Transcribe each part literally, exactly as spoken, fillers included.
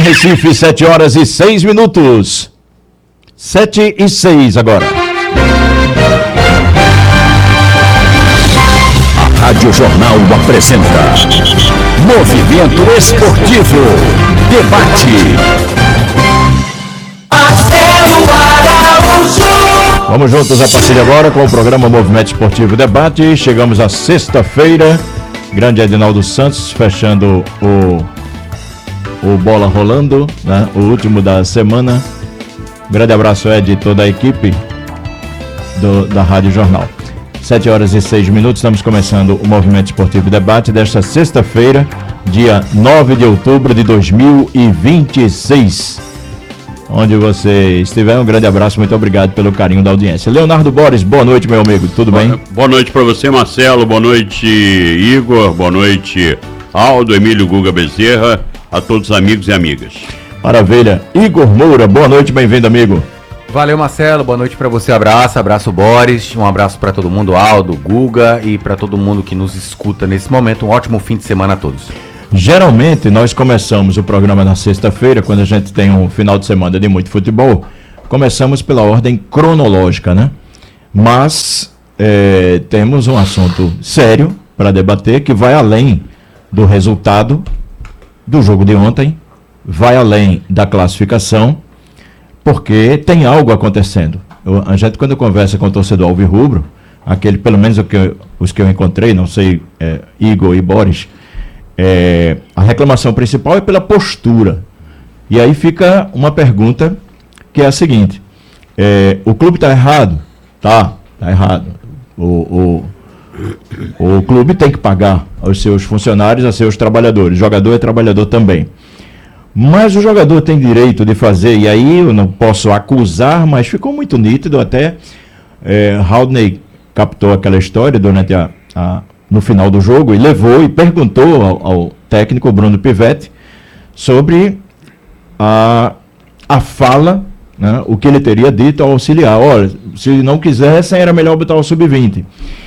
Recife, sete horas e seis minutos. sete e seis agora. A Rádio Jornal apresenta Movimento Esportivo. Debate. Vamos juntos a partir de agora com o programa Movimento Esportivo Debate. Chegamos à sexta-feira. Grande Edinaldo Santos fechando o, o Bola Rolando, né? O último da semana. Grande abraço, Ed, e toda a equipe do, da Rádio Jornal. sete horas e seis minutos, estamos começando o Movimento Esportivo Debate desta sexta-feira, dia nove de outubro de dois mil e vinte e seis. Onde você estiver, um grande abraço, muito obrigado pelo carinho da audiência. Leonardo Borges, boa noite, meu amigo, tudo boa, bem? Boa noite para você, Marcelo, boa noite, Igor, boa noite, Aldo, Emílio, Guga Bezerra, a todos os amigos e amigas. Maravilha. Igor Moura, boa noite, bem-vindo, amigo. Valeu, Marcelo, boa noite para você, abraço, abraço Boris, um abraço para todo mundo, Aldo, Guga e para todo mundo que nos escuta nesse momento, um ótimo fim de semana a todos. Geralmente nós começamos o programa na sexta-feira, quando a gente tem um final de semana de muito futebol, começamos pela ordem cronológica, né? Mas é, temos um assunto sério para debater que vai além do resultado do jogo de ontem, vai além da classificação, porque tem algo acontecendo. Eu, a gente, quando conversa com o torcedor alvirrubro, aquele, pelo menos o que eu, os que eu encontrei, não sei, é, Igor e Boris, é, a reclamação principal é pela postura. E aí fica uma pergunta que é a seguinte: é, o clube está errado? Tá, está errado. O, o, o clube tem que pagar aos seus funcionários, aos seus trabalhadores. O jogador é trabalhador também. Mas o jogador tem direito de fazer, e aí eu não posso acusar, mas ficou muito nítido até. É, Haldney captou aquela história durante a, a, no final do jogo e levou e perguntou ao, ao técnico Bruno Pivetti sobre a, a fala, né, o que ele teria dito ao auxiliar. Olha, se não quisessem, era melhor botar o sub vinte.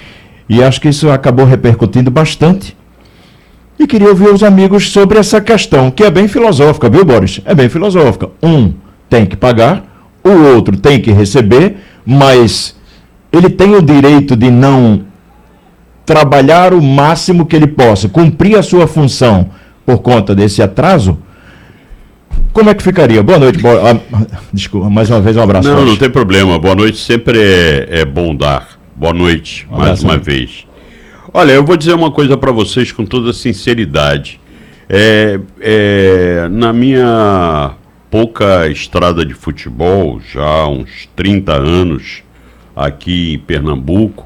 E acho que isso acabou repercutindo bastante. E queria ouvir os amigos sobre essa questão, que é bem filosófica, viu, Boris? É bem filosófica. Um tem que pagar, o outro tem que receber, mas ele tem o direito de não trabalhar o máximo que ele possa, cumprir a sua função por conta desse atraso. Como é que ficaria? Boa noite. Boa... Ah, desculpa, mais uma vez um abraço. Não, Boris. não tem problema. Boa noite sempre é, é bom dar. Boa noite, um mais uma amigo. vez. Olha, eu vou dizer uma coisa para vocês com toda sinceridade. É, é, na minha pouca estrada de futebol, já há uns trinta anos aqui em Pernambuco,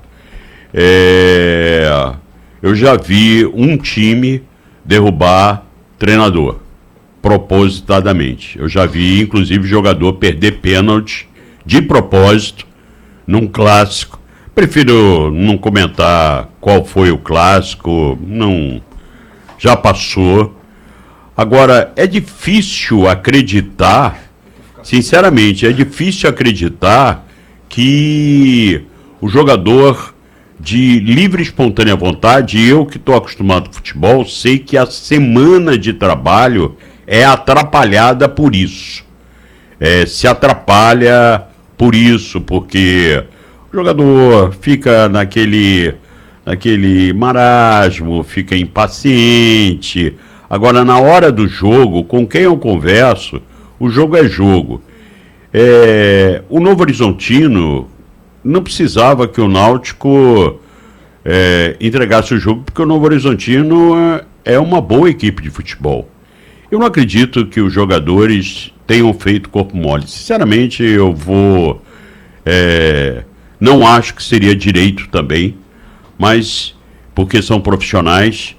é, eu já vi um time derrubar treinador, propositadamente. Eu já vi, inclusive, jogador perder pênalti de propósito num clássico. Prefiro não comentar qual foi o clássico, não, já passou. Agora, é difícil acreditar, sinceramente, é difícil acreditar que o jogador de livre e espontânea vontade, eu que estou acostumado com futebol, sei que a semana de trabalho é atrapalhada por isso. É, se atrapalha por isso, porque o jogador fica naquele, naquele marasmo, fica impaciente. Agora, na hora do jogo, com quem eu converso, o jogo é jogo. É, o Novo Horizontino não precisava que o Náutico é, entregasse o jogo, porque o Novo Horizontino é, é uma boa equipe de futebol. Eu não acredito que os jogadores tenham feito corpo mole. Sinceramente, eu vou... É, não acho que seria direito também, mas porque são profissionais,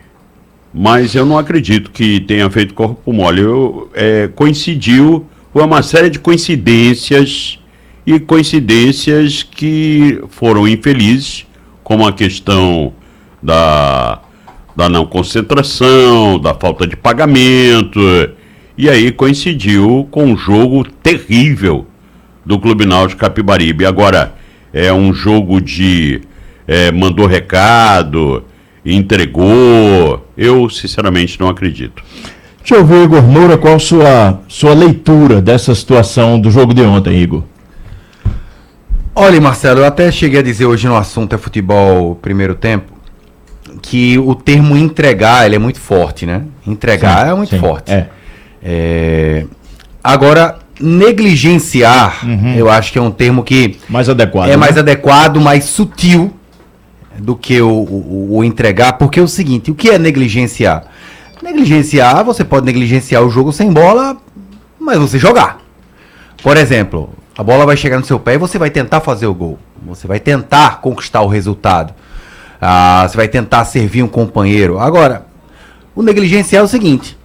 mas eu não acredito que tenha feito corpo mole. Eu, é, coincidiu, foi uma série de coincidências, e coincidências que foram infelizes, como a questão da, da não concentração, da falta de pagamento, e aí coincidiu com um jogo terrível do Clube Náutico Capibaribe. Agora, é um jogo de é, mandou recado, entregou, eu sinceramente não acredito. Deixa eu ver, Igor Moura, qual a sua, sua leitura dessa situação do jogo de ontem, Igor? Olha, Marcelo, eu até cheguei a dizer hoje no assunto é futebol primeiro tempo, que o termo entregar, ele é muito forte, né? Entregar sim, é muito sim, forte. É. É... Agora, negligenciar, uhum. eu acho que é um termo que... Mais adequado. É né? mais adequado, mais sutil do que o, o, o entregar, porque é o seguinte, o que é negligenciar? Negligenciar, você pode negligenciar o jogo sem bola, mas você jogar. Por exemplo, a bola vai chegar no seu pé e você vai tentar fazer o gol. Você vai tentar conquistar o resultado. Ah, você vai tentar servir um companheiro. Agora, o negligenciar é o seguinte.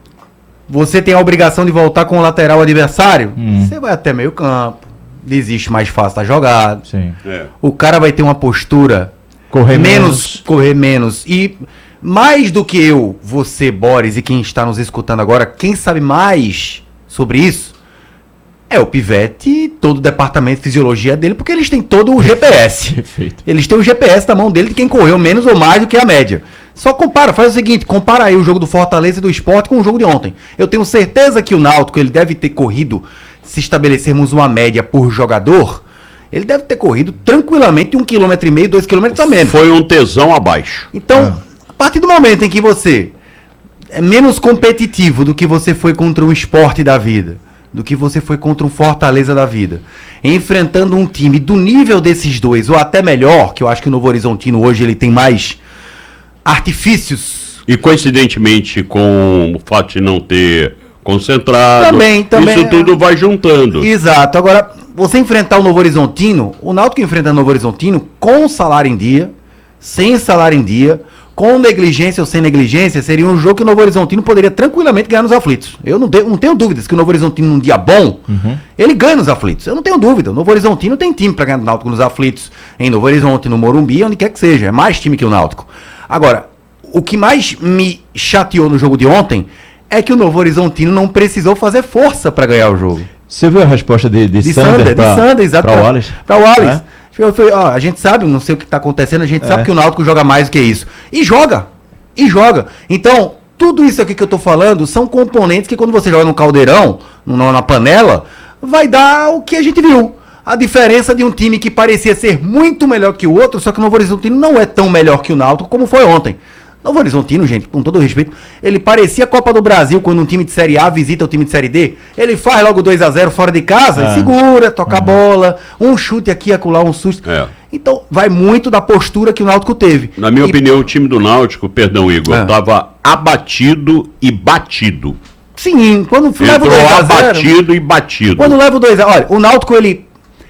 Você tem a obrigação de voltar com o lateral adversário, hum. você vai até meio campo, desiste mais fácil da jogada. Sim. É. O cara vai ter uma postura correr menos, menos, correr menos. E mais do que eu, você, Boris, e quem está nos escutando agora, quem sabe mais sobre isso é o Pivete e todo o departamento de fisiologia dele, porque eles têm todo o G P S. Perfeito. Eles têm o G P S na mão dele de quem correu menos ou mais do que a média. Só compara, faz o seguinte, compara aí o jogo do Fortaleza e do Sport com o jogo de ontem. Eu tenho certeza que o Náutico, ele deve ter corrido, se estabelecermos uma média por jogador, ele deve ter corrido tranquilamente um quilômetro e meio, dois quilômetros a menos. Foi um tesão abaixo. Então, ah. a partir do momento em que você é menos competitivo do que você foi contra um Sport da vida, do que você foi contra um Fortaleza da vida, enfrentando um time do nível desses dois, ou até melhor, que eu acho que o Novo Horizontino hoje ele tem mais artifícios. E coincidentemente com o fato de não ter concentrado, também, também, isso tudo vai juntando. Exato. Agora, você enfrentar o Novo Horizontino, o Náutico enfrenta o Novo Horizontino com salário em dia, sem salário em dia, com negligência ou sem negligência, seria um jogo que o Novo Horizontino poderia tranquilamente ganhar nos aflitos. Eu não, de, não tenho dúvidas que o Novo Horizontino, num dia bom, uhum. ele ganha nos aflitos. Eu não tenho dúvida. O Novo Horizontino tem time para ganhar no Náutico nos aflitos, em Novo Horizonte, no Morumbi, onde quer que seja. É mais time que o Náutico. Agora, o que mais me chateou no jogo de ontem é que o Novo Horizontino não precisou fazer força para ganhar o jogo. Você viu a resposta de, de, de Sander, Sander pra, de Sander, exato. Para o Wallace? Para o Wallace. É? Eu falei, ó, a gente sabe, não sei o que está acontecendo, a gente é. sabe que o Náutico joga mais do que isso. E joga! E joga. Então, tudo isso aqui que eu tô falando são componentes que quando você joga no caldeirão, no, na panela, vai dar o que a gente viu. A diferença de um time que parecia ser muito melhor que o outro, só que o Novo Horizontino não é tão melhor que o Náutico como foi ontem. Novo Horizontino, gente, com todo o respeito, ele parecia a Copa do Brasil quando um time de Série A visita o time de Série D. Ele faz logo dois a zero fora de casa, é. segura, toca a bola, um chute aqui, acolá, um susto. É. Então, vai muito da postura que o Náutico teve. Na minha e... opinião, o time do Náutico, perdão, Igor, estava é. abatido e batido. Sim, quando leva o dois a zero... abatido e batido. Quando leva o dois a zero... Olha, o Náutico, ele...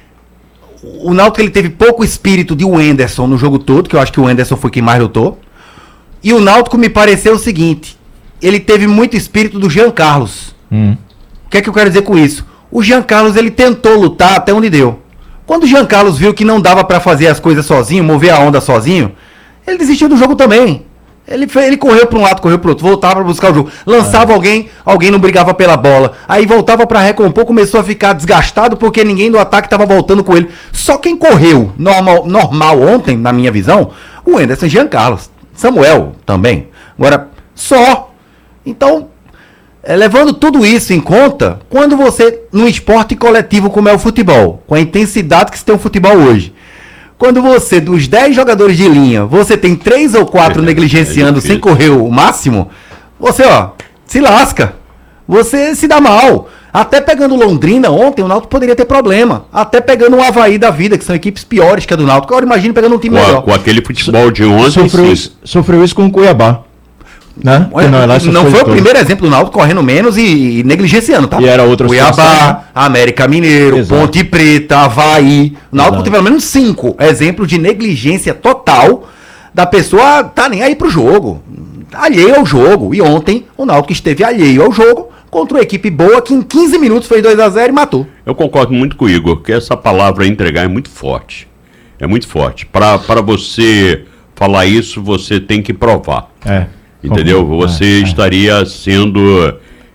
O Náutico, ele teve pouco espírito de Wenderson no jogo todo, que eu acho que o Wenderson foi quem mais lutou. E o Náutico me pareceu o seguinte, ele teve muito espírito do Jean Carlos. Hum. O que é que eu quero dizer com isso? O Jean Carlos, ele tentou lutar até onde deu. Quando o Jean Carlos viu que não dava pra fazer as coisas sozinho, mover a onda sozinho, ele desistiu do jogo também. Ele, ele correu para um lado, correu para outro, voltava para buscar o jogo. Lançava é. alguém, alguém não brigava pela bola. Aí voltava para recompor, começou a ficar desgastado porque ninguém do ataque estava voltando com ele. Só quem correu normal, normal ontem, na minha visão, o Wenderson e Jean Carlos. Samuel também. Agora, só. Então, é, levando tudo isso em conta, quando você, num esporte coletivo como é o futebol, com a intensidade que se tem o futebol hoje, quando você, dos dez jogadores de linha, você tem três ou quatro é, negligenciando é sem correr o máximo, você, ó, se lasca. Você se dá mal. Até pegando Londrina ontem, o Náutico poderia ter problema. Até pegando o Avaí da vida, que são equipes piores que a do Náutico. Agora imagine pegando um time com, melhor. Com aquele futebol de ontem, sofreu isso, sofreu isso com o Cuiabá. Né? Olha, não, não foi o todo. primeiro exemplo do Náutico correndo menos e, e negligenciando, tá? E era outra Cuiabá, situação, né? América Mineiro, Exato. Ponte Preta, Avaí. O Náutico tem pelo menos cinco exemplos de negligência total da pessoa tá nem aí pro jogo. Alheio ao jogo. E ontem o Náutico esteve alheio ao jogo contra uma equipe boa que em quinze minutos fez dois a zero e matou. Eu concordo muito com o Igor, que essa palavra entregar é muito forte. É muito forte. Para você falar isso, você tem que provar. É. Entendeu? Você é, estaria é. sendo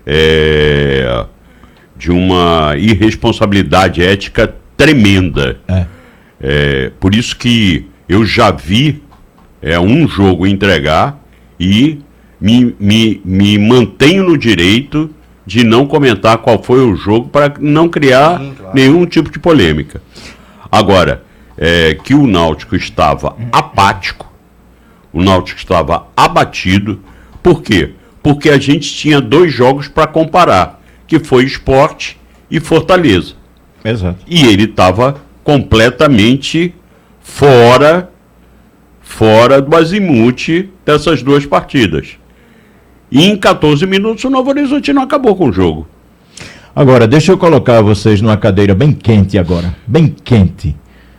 é, de uma irresponsabilidade ética tremenda. É. É, por isso que eu já vi é, um jogo entregar e me, me, me mantenho no direito de não comentar qual foi o jogo para não criar Sim, claro. nenhum tipo de polêmica. Agora, é, que o Náutico estava apático, o Náutico estava abatido. Por quê? Porque a gente tinha dois jogos para comparar, que foi Sport e Fortaleza. Exato. E ele estava completamente fora, fora do azimuth dessas duas partidas. E em catorze minutos o Novo Horizontino acabou com o jogo. Agora, deixa eu colocar vocês numa cadeira bem quente agora. Bem quente.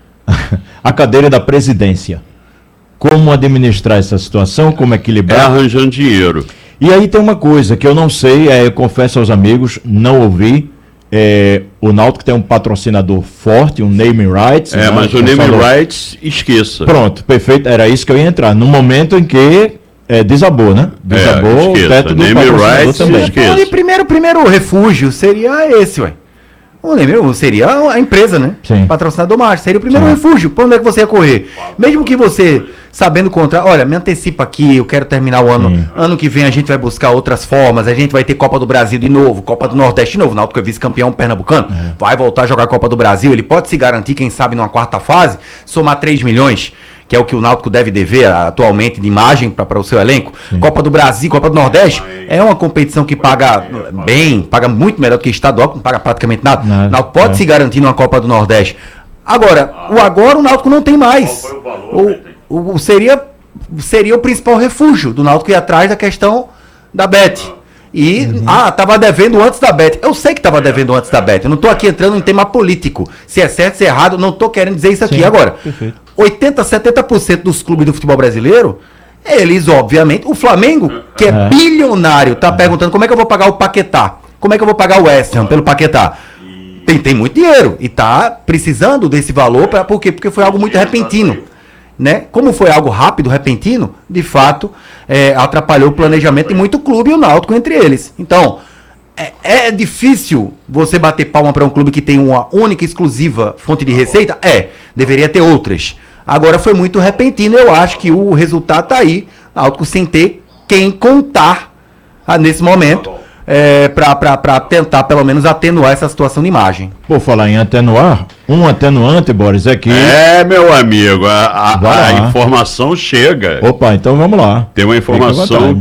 A cadeira da presidência. Como administrar essa situação, como equilibrar. É arranjando dinheiro. E aí tem uma coisa que eu não sei, é, eu confesso aos amigos, não ouvi. É, o Náutico tem um patrocinador forte, um naming rights. É, né, mas o naming falou... rights, esqueça. Pronto, perfeito, era isso que eu ia entrar. No momento em que é, desabou, né? Desabou é, o teto do naming patrocinador rights, também. Esqueça. E primeiro, primeiro refúgio seria esse, ué. O primeiro seria a empresa, né? Sim. Patrocinador macho. Seria o primeiro Sim. refúgio. Para onde é que você ia correr? Mesmo que você, sabendo contra, olha, me antecipa aqui, eu quero terminar o ano. Sim. Ano que vem a gente vai buscar outras formas. A gente vai ter Copa do Brasil de novo, Copa do Nordeste de novo. O Náutico é vice-campeão pernambucano. É. Vai voltar a jogar a Copa do Brasil. Ele pode se garantir, quem sabe, numa quarta fase, somar três milhões. Que é o que o Náutico deve dever atualmente de imagem para o seu elenco. Sim. Copa do Brasil, Copa do Nordeste, é uma competição que paga bem, paga muito melhor do que estadual, que não paga praticamente nada. Não, o Náutico pode é. se garantir numa Copa do Nordeste. Agora, o agora o Náutico não tem mais. Qual foi o valor, o, o, seria, seria o principal refúgio do Náutico ir atrás da questão da Bet. E, uhum. ah, estava devendo antes da Bet. Eu sei que estava devendo antes da Bet. Eu não estou aqui entrando em tema político. Se é certo, se é errado, não estou querendo dizer isso aqui. Sim, agora. Perfeito. oitenta, setenta por cento dos clubes do futebol brasileiro, eles, obviamente, o Flamengo, que é, é. bilionário, está é. perguntando como é que eu vou pagar o Paquetá, como é que eu vou pagar o West Ham pelo Paquetá. Tem, tem muito dinheiro e está precisando desse valor, pra, por quê? Porque foi algo muito repentino. Né? Como foi algo rápido, repentino, de fato, é, atrapalhou o planejamento de muito clube e o Náutico entre eles. Então, é, é difícil você bater palma para um clube que tem uma única, exclusiva fonte de receita? É, deveria ter outras. Agora foi muito repentino, eu acho que o resultado está aí, Náutico sem ter quem contar ah, nesse momento, é, para tentar pelo menos atenuar essa situação de imagem. Por falar em atenuar, um atenuante, Boris, é que... É, meu amigo, a, a, a informação chega. Opa, então vamos lá. Tem uma informação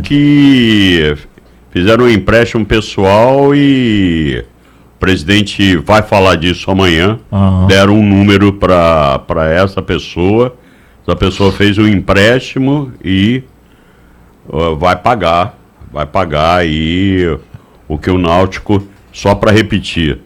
que fizeram um empréstimo pessoal e... O presidente vai falar disso amanhã. Uhum. Deram um número para essa pessoa. Essa pessoa fez um empréstimo e uh, vai pagar. Vai pagar aí o que o Náutico, só para repetir,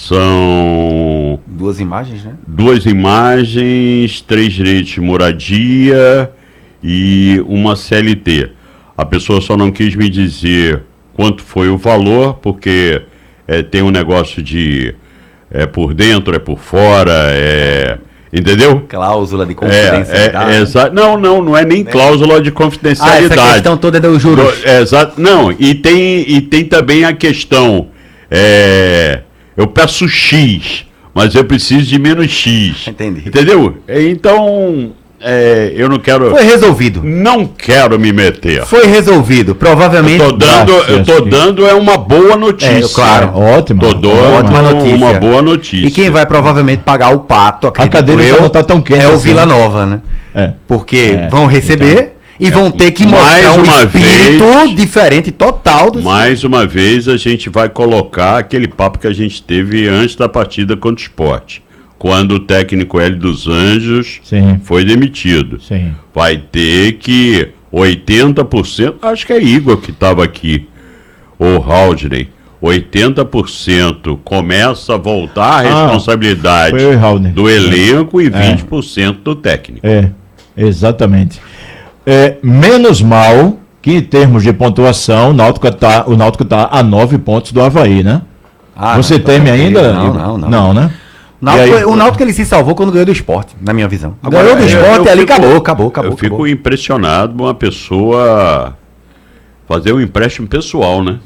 são... Duas imagens, né? Duas imagens, três direitos de moradia e uma C L T. A pessoa só não quis me dizer quanto foi o valor, porque... É, tem um negócio de é por dentro, é por fora, é, entendeu? Cláusula de confidencialidade. É, é, exa- não, não, não é nem cláusula de confidencialidade. Ah, essa questão toda é dos juros. É, exa- não, e tem, e tem também a questão, é, eu peço X, mas eu preciso de menos X. Entendi. Entendeu? Então... É, eu não quero... Foi resolvido. Não quero me meter. Foi resolvido, provavelmente... Eu tô dando, eu tô dando é uma boa notícia. É, claro, ótimo. Tô dando ótima notícia. Uma boa notícia. E quem vai provavelmente pagar o pato, a cadeira eu, não tá tão quente é o assim. Vila Nova, né? É. Porque é. vão receber então, e vão é. ter que mostrar um espírito vez, diferente total. Do mais uma vez a gente vai colocar aquele papo que a gente teve antes da partida contra o Sport. Quando o técnico Hélio dos Anjos Sim. foi demitido. Sim. Vai ter que oitenta por cento, acho que é Igor que estava aqui, ou Haldney, oitenta por cento começa a voltar a responsabilidade ah, do elenco e vinte por cento é. do técnico. É, exatamente. É, menos mal que em termos de pontuação, o Náutico tá, o Náutico tá a nove pontos do Avaí, né? Ah, Você não, teme ainda? Não, não, não. Não, né? Náutico, aí, o Náutico ele se salvou quando ganhou do Sport, na minha visão. Agora, ganhou do Sport e ali fico, acabou, acabou, acabou. Eu fico acabou. impressionado uma pessoa fazer um empréstimo pessoal, né?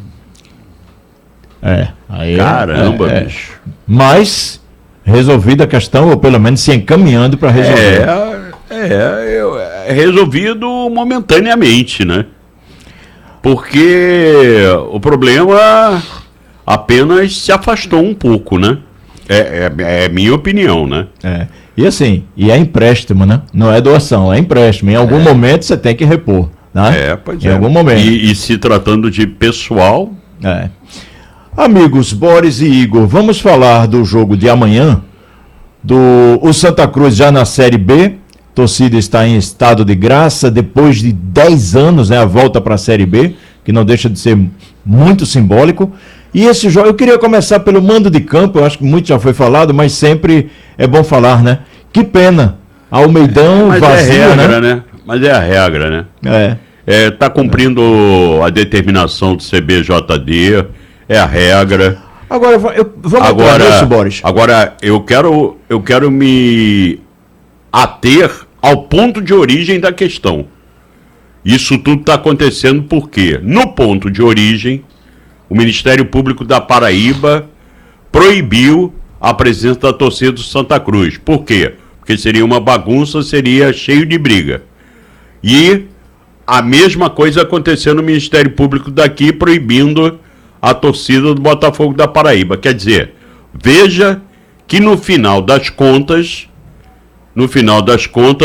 É. Aí Caramba, é, é. bicho. Mas resolvida a questão, ou pelo menos se encaminhando para resolver. É, é, é, é resolvido momentaneamente, né? Porque o problema apenas se afastou um pouco, né? É, é, é minha opinião, né? É. E assim, e é empréstimo, né? Não é doação, é empréstimo. Em algum é. momento você tem que repor, né? É, pois em é. algum momento. E, e se tratando de pessoal... É. Amigos, Boris e Igor, vamos falar do jogo de amanhã, do o Santa Cruz já na Série B. A torcida está em estado de graça depois de dez anos, né? A volta para a Série B, que não deixa de ser muito simbólico. E esse jogo, eu queria começar pelo mando de campo, eu acho que muito já foi falado, mas sempre é bom falar, né? Que pena, Almeidão mas vazio, é regra, né? né? Mas é a regra, né? É. É, tá cumprindo a determinação do C B J D, é a regra. Agora, eu, vamos agora, entrar nisso, Boris. Agora, eu quero, eu quero me ater ao ponto de origem da questão. Isso tudo está acontecendo porque, no ponto de origem, o Ministério Público da Paraíba proibiu a presença da torcida do Santa Cruz. Por quê? Porque seria uma bagunça, seria cheio de briga. E a mesma coisa aconteceu no Ministério Público daqui, proibindo a torcida do Botafogo da Paraíba. Quer dizer, veja que no final das contas, no final das contas,